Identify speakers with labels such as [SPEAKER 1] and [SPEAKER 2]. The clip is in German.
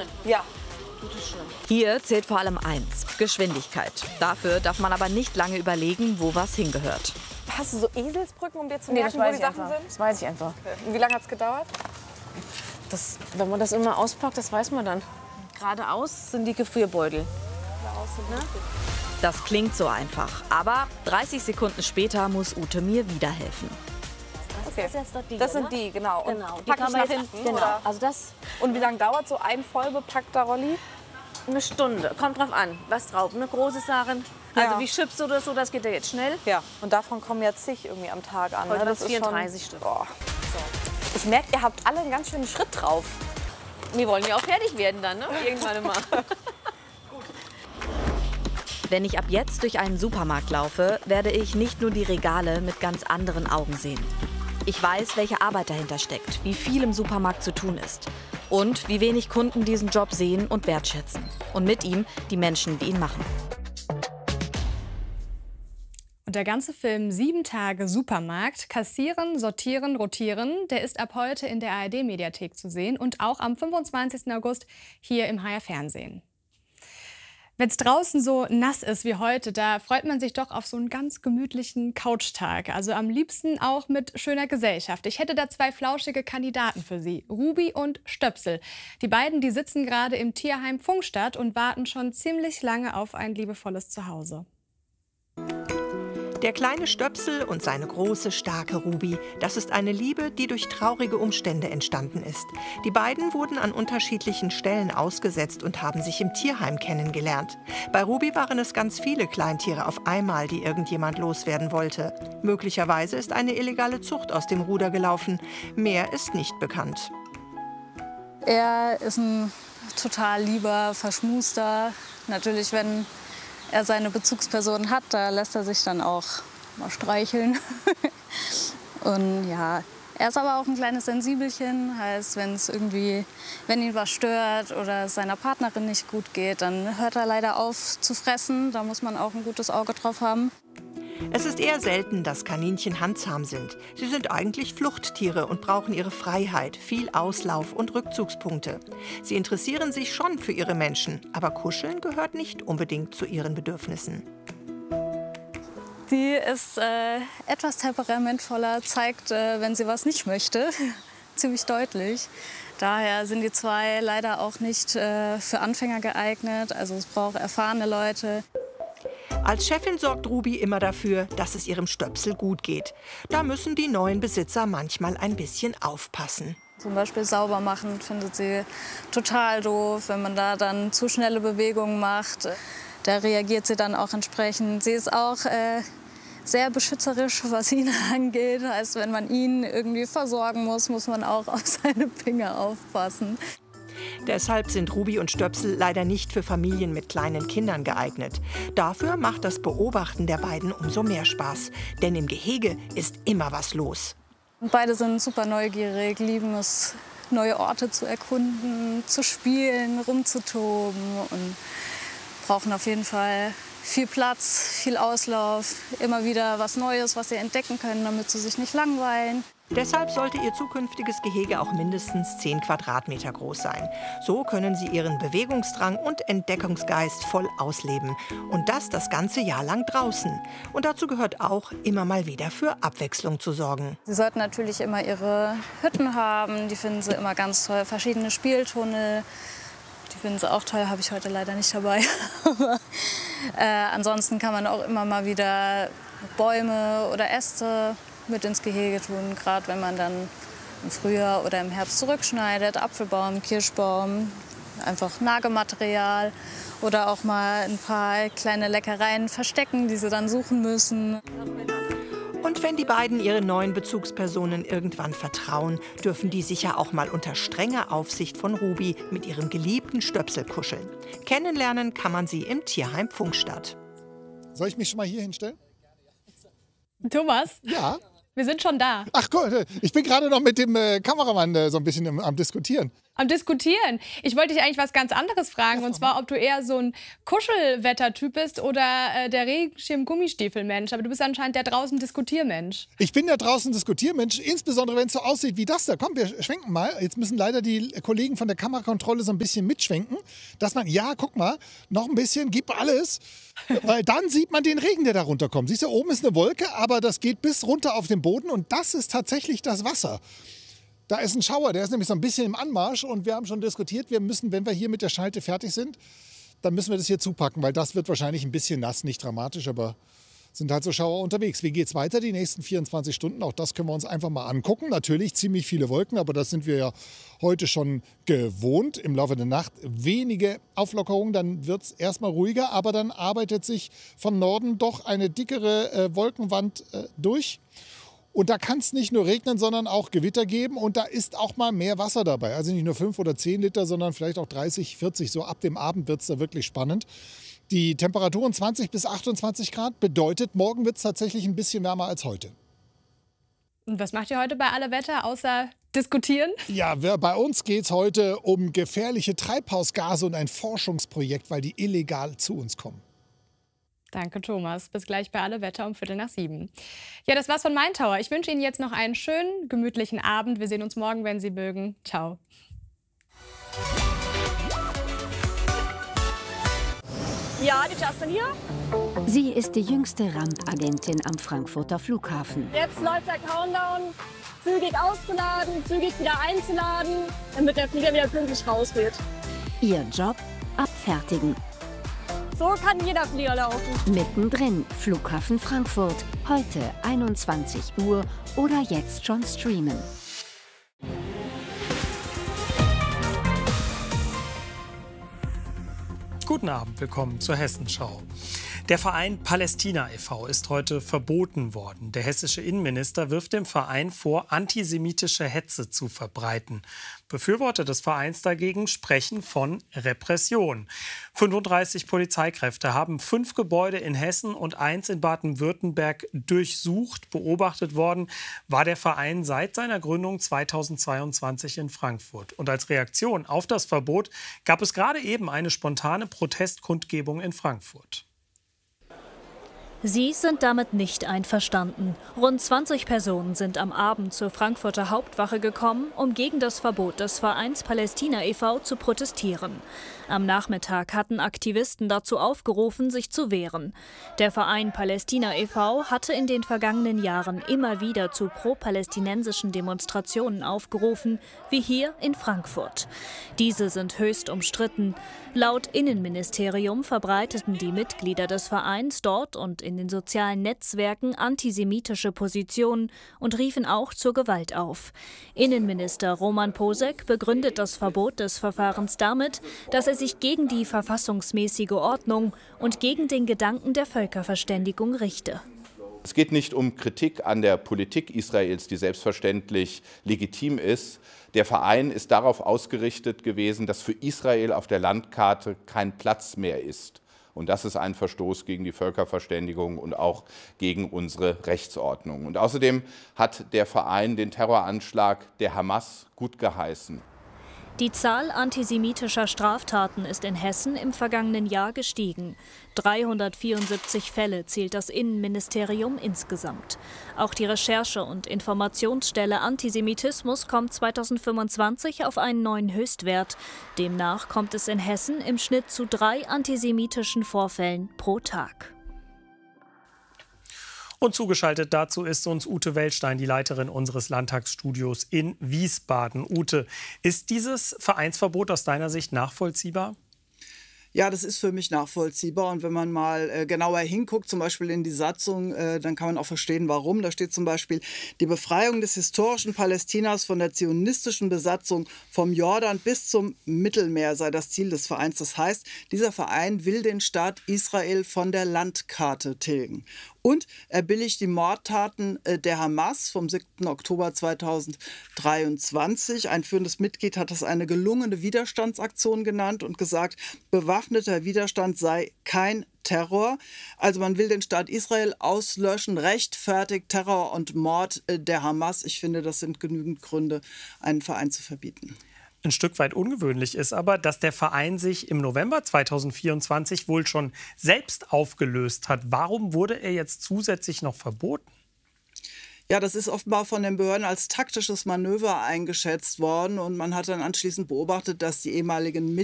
[SPEAKER 1] Ja.
[SPEAKER 2] Hier zählt vor allem eins: Geschwindigkeit. Dafür darf man aber nicht lange überlegen, wo was hingehört.
[SPEAKER 1] Hast du so Eselsbrücken, um dir zu
[SPEAKER 3] Nee,
[SPEAKER 1] merken,
[SPEAKER 3] das
[SPEAKER 1] wo
[SPEAKER 3] weiß
[SPEAKER 1] die
[SPEAKER 3] ich
[SPEAKER 1] Sachen
[SPEAKER 3] einfach.
[SPEAKER 1] sind?
[SPEAKER 3] Das weiß ich einfach.
[SPEAKER 1] Und wie lange hat es gedauert?
[SPEAKER 3] Wenn man das immer auspackt, das weiß man dann. Geradeaus sind die Gefrierbeutel.
[SPEAKER 2] Das klingt so einfach, aber 30 Sekunden später muss Ute mir wieder helfen.
[SPEAKER 1] Okay.
[SPEAKER 4] Die,
[SPEAKER 1] Das sind die, genau. Und
[SPEAKER 4] Genau, die
[SPEAKER 1] pack
[SPEAKER 4] kann
[SPEAKER 1] ich
[SPEAKER 4] man
[SPEAKER 1] nach
[SPEAKER 4] jetzt,
[SPEAKER 1] hinten,
[SPEAKER 4] genau.
[SPEAKER 1] oder?
[SPEAKER 4] Also das
[SPEAKER 1] Und wie lange dauert so ein voll bepackter Rolli?
[SPEAKER 3] Eine Stunde. Kommt drauf an, was drauf. Eine große Sache. Also
[SPEAKER 1] Ja.
[SPEAKER 3] wie Chips oder so, das geht ja jetzt schnell.
[SPEAKER 1] Ja. Und davon kommen ja zig irgendwie am Tag an.
[SPEAKER 3] Heute
[SPEAKER 1] Ne?
[SPEAKER 3] wird's 34 Stück.
[SPEAKER 1] Boah. So. Ich merke, ihr habt alle einen ganz schönen Schritt drauf.
[SPEAKER 3] Wir wollen ja auch fertig werden dann, ne? Irgendwann mal.
[SPEAKER 2] Wenn ich ab jetzt durch einen Supermarkt laufe, werde ich nicht nur die Regale mit ganz anderen Augen sehen. Ich weiß, welche Arbeit dahinter steckt, wie viel im Supermarkt zu tun ist und wie wenig Kunden diesen Job sehen und wertschätzen. Und mit ihm die Menschen, die ihn machen.
[SPEAKER 5] Und der ganze Film 7 Tage Supermarkt, Kassieren, Sortieren, Rotieren, der ist ab heute in der ARD-Mediathek zu sehen und auch am 25. August hier im HR Fernsehen. Wenn es draußen so nass ist wie heute, da freut man sich doch auf so einen ganz gemütlichen Couchtag. Also am liebsten auch mit schöner Gesellschaft. Ich hätte da 2 flauschige Kandidaten für Sie, Ruby und Stöpsel. Die beiden, die sitzen gerade im Tierheim Pfungstadt und warten schon ziemlich lange auf ein liebevolles Zuhause.
[SPEAKER 6] Der kleine Stöpsel und seine große, starke Ruby, das ist eine Liebe, die durch traurige Umstände entstanden ist. Die beiden wurden an unterschiedlichen Stellen ausgesetzt und haben sich im Tierheim kennengelernt. Bei Ruby waren es ganz viele Kleintiere auf einmal, die irgendjemand loswerden wollte. Möglicherweise ist eine illegale Zucht aus dem Ruder gelaufen. Mehr ist nicht bekannt.
[SPEAKER 7] Er ist ein total lieber, verschmuster. Natürlich, wenn er seine Bezugsperson hat, da lässt er sich dann auch mal streicheln. Und ja, er ist aber auch ein kleines Sensibelchen. Heißt, wenn ihn was stört oder es seiner Partnerin nicht gut geht, dann hört er leider auf zu fressen. Da muss man auch ein gutes Auge drauf haben.
[SPEAKER 6] Es ist eher selten, dass Kaninchen handzahm sind. Sie sind eigentlich Fluchttiere und brauchen ihre Freiheit, viel Auslauf und Rückzugspunkte. Sie interessieren sich schon für ihre Menschen, aber Kuscheln gehört nicht unbedingt zu ihren Bedürfnissen.
[SPEAKER 7] Die ist etwas temperamentvoller, zeigt, wenn sie was nicht möchte, ziemlich deutlich. Daher sind die 2 leider auch nicht für Anfänger geeignet. Also es braucht erfahrene Leute.
[SPEAKER 6] Als Chefin sorgt Ruby immer dafür, dass es ihrem Stöpsel gut geht. Da müssen die neuen Besitzer manchmal ein bisschen aufpassen.
[SPEAKER 7] Zum Beispiel sauber machen findet sie total doof, wenn man da dann zu schnelle Bewegungen macht. Da reagiert sie dann auch entsprechend. Sie ist auch sehr beschützerisch, was ihn angeht. Heißt, wenn man ihn irgendwie versorgen muss, muss man auch auf seine Finger aufpassen.
[SPEAKER 6] Deshalb sind Ruby und Stöpsel leider nicht für Familien mit kleinen Kindern geeignet. Dafür macht das Beobachten der beiden umso mehr Spaß. Denn im Gehege ist immer was los.
[SPEAKER 7] Und beide sind super neugierig, lieben es, neue Orte zu erkunden, zu spielen, rumzutoben und brauchen auf jeden Fall viel Platz, viel Auslauf, immer wieder was Neues, was sie entdecken können, damit sie sich nicht langweilen.
[SPEAKER 6] Deshalb sollte ihr zukünftiges Gehege auch mindestens 10 Quadratmeter groß sein. So können sie ihren Bewegungsdrang und Entdeckungsgeist voll ausleben. Und das ganze Jahr lang draußen. Und dazu gehört auch, immer mal wieder für Abwechslung zu sorgen.
[SPEAKER 7] Sie sollten natürlich immer ihre Hütten haben, die finden sie immer ganz toll. Verschiedene Spieltunnel, die finden sie auch toll, habe ich heute leider nicht dabei. Aber ansonsten kann man auch immer mal wieder Bäume oder Äste mit ins Gehege tun, gerade wenn man dann im Frühjahr oder im Herbst zurückschneidet. Apfelbaum, Kirschbaum, einfach Nagematerial oder auch mal ein paar kleine Leckereien verstecken, die sie dann suchen müssen.
[SPEAKER 6] Und wenn die beiden ihren neuen Bezugspersonen irgendwann vertrauen, dürfen die sicher auch mal unter strenger Aufsicht von Ruby mit ihrem geliebten Stöpsel kuscheln. Kennenlernen kann man sie im Tierheim Pfungstadt.
[SPEAKER 8] Soll ich mich schon mal hier hinstellen?
[SPEAKER 5] Thomas?
[SPEAKER 8] Ja.
[SPEAKER 5] Wir sind schon da.
[SPEAKER 8] Ach Gott, ich bin gerade noch mit dem Kameramann so ein bisschen am Diskutieren.
[SPEAKER 5] Am Diskutieren. Ich wollte dich eigentlich was ganz anderes fragen. Und zwar, ob du eher so ein Kuschelwettertyp bist oder der Regenschirm-Gummistiefel-Mensch. Aber du bist anscheinend der draußen Diskutiermensch.
[SPEAKER 8] Ich bin der draußen Diskutiermensch, insbesondere wenn es so aussieht wie das da. Komm, wir schwenken mal. Jetzt müssen leider die Kollegen von der Kamerakontrolle so ein bisschen mitschwenken. Dass man, ja, guck mal, noch ein bisschen, gib alles. Weil dann sieht man den Regen, der da runterkommt. Siehst du, oben ist eine Wolke, aber das geht bis runter auf den Boden. Und das ist tatsächlich das Wasser. Da ist ein Schauer, der ist nämlich so ein bisschen im Anmarsch und wir haben schon diskutiert, wir müssen, wenn wir hier mit der Schalte fertig sind, dann müssen wir das hier zupacken, weil das wird wahrscheinlich ein bisschen nass, nicht dramatisch, aber sind halt so Schauer unterwegs. Wie geht's weiter die nächsten 24 Stunden? Auch das können wir uns einfach mal angucken. Natürlich ziemlich viele Wolken, aber das sind wir ja heute schon gewohnt. Im Laufe der Nacht wenige Auflockerungen, dann wird es erstmal ruhiger, aber dann arbeitet sich von Norden doch eine dickere Wolkenwand durch. Und da kann es nicht nur regnen, sondern auch Gewitter geben. Und da ist auch mal mehr Wasser dabei. Also nicht nur 5 oder 10 Liter, sondern vielleicht auch 30, 40. So ab dem Abend wird es da wirklich spannend. Die Temperaturen 20 bis 28 Grad bedeutet, morgen wird es tatsächlich ein bisschen wärmer als heute.
[SPEAKER 5] Und was macht ihr heute bei Alle Wetter, außer diskutieren?
[SPEAKER 8] Ja, bei uns geht es heute um gefährliche Treibhausgase und ein Forschungsprojekt, weil die illegal zu uns kommen.
[SPEAKER 5] Danke, Thomas. Bis gleich bei Alle Wetter um 6:15. Ja, das war's von Main Tower. Ich wünsche Ihnen jetzt noch einen schönen, gemütlichen Abend. Wir sehen uns morgen, wenn Sie mögen. Ciao.
[SPEAKER 4] Ja, die Justin hier.
[SPEAKER 9] Sie ist die jüngste Randagentin am Frankfurter Flughafen.
[SPEAKER 4] Jetzt läuft der Countdown. Zügig auszuladen, zügig wieder einzuladen, damit der Flieger wieder pünktlich rausgeht.
[SPEAKER 9] Ihr Job? Abfertigen.
[SPEAKER 4] So kann jeder Flieger laufen.
[SPEAKER 9] Mittendrin, Flughafen Frankfurt. Heute 21 Uhr oder jetzt schon streamen.
[SPEAKER 10] Guten Abend, willkommen zur Hessenschau. Der Verein Palästina e.V. ist heute verboten worden. Der hessische Innenminister wirft dem Verein vor, antisemitische Hetze zu verbreiten. Befürworter des Vereins dagegen sprechen von Repression. 35 Polizeikräfte haben 5 Gebäude in Hessen und 1 in Baden-Württemberg durchsucht. Beobachtet worden war der Verein seit seiner Gründung 2022 in Frankfurt. Und als Reaktion auf das Verbot gab es gerade eben eine spontane Protestkundgebung in Frankfurt.
[SPEAKER 11] Sie sind damit nicht einverstanden. Rund 20 Personen sind am Abend zur Frankfurter Hauptwache gekommen, um gegen das Verbot des Vereins Palästina e.V. zu protestieren. Am Nachmittag hatten Aktivisten dazu aufgerufen, sich zu wehren. Der Verein Palästina e.V. hatte in den vergangenen Jahren immer wieder zu pro-palästinensischen Demonstrationen aufgerufen, wie hier in Frankfurt. Diese sind höchst umstritten. Laut Innenministerium verbreiteten die Mitglieder des Vereins dort und in den sozialen Netzwerken antisemitische Positionen und riefen auch zur Gewalt auf. Innenminister Roman Posek begründet das Verbot des Verfahrens damit, dass er sich gegen die verfassungsmäßige Ordnung und gegen den Gedanken der Völkerverständigung richte.
[SPEAKER 12] Es geht nicht um Kritik an der Politik Israels, die selbstverständlich legitim ist. Der Verein ist darauf ausgerichtet gewesen, dass für Israel auf der Landkarte kein Platz mehr ist. Und das ist ein Verstoß gegen die Völkerverständigung und auch gegen unsere Rechtsordnung. Und außerdem hat der Verein den Terroranschlag der Hamas gutgeheißen.
[SPEAKER 11] Die Zahl antisemitischer Straftaten ist in Hessen im vergangenen Jahr gestiegen. 374 Fälle zählt das Innenministerium insgesamt. Auch die Recherche- und Informationsstelle Antisemitismus kommt 2025 auf einen neuen Höchstwert. Demnach kommt es in Hessen im Schnitt zu 3 antisemitischen Vorfällen pro Tag.
[SPEAKER 10] Und zugeschaltet dazu ist uns Ute Weltstein, die Leiterin unseres Landtagsstudios in Wiesbaden. Ute, ist dieses Vereinsverbot aus deiner Sicht nachvollziehbar?
[SPEAKER 13] Ja, das ist für mich nachvollziehbar. Und wenn man mal genauer hinguckt, zum Beispiel in die Satzung, dann kann man auch verstehen, warum. Da steht zum Beispiel, die Befreiung des historischen Palästinas von der zionistischen Besatzung vom Jordan bis zum Mittelmeer sei das Ziel des Vereins. Das heißt, dieser Verein will den Staat Israel von der Landkarte tilgen. Und er billigt die Mordtaten der Hamas vom 7. Oktober 2023. Ein führendes Mitglied hat das eine gelungene Widerstandsaktion genannt und gesagt, bewaffneter Widerstand sei kein Terror. Also man will den Staat Israel auslöschen, rechtfertigt Terror und Mord der Hamas. Ich finde, das sind genügend Gründe, einen Verein zu verbieten.
[SPEAKER 10] Ein Stück weit ungewöhnlich ist aber, dass der Verein sich im November 2024 wohl schon selbst aufgelöst hat. Warum wurde er jetzt zusätzlich noch verboten?
[SPEAKER 13] Ja, das ist offenbar von den Behörden als taktisches Manöver eingeschätzt worden und man hat dann anschließend beobachtet, dass die ehemaligen